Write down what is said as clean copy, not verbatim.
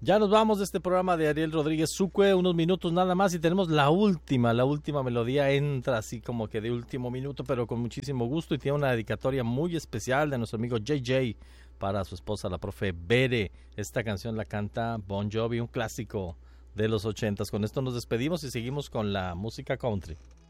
Ya nos vamos de este programa de Ariel Rodríguez Sucue, unos minutos nada más y tenemos la última melodía, entra así como que de último minuto, pero con muchísimo gusto y tiene una dedicatoria muy especial de nuestro amigo JJ para su esposa, la profe Bere. Esta canción la canta Bon Jovi, un clásico de los 80s. Con esto nos despedimos y seguimos con la música country.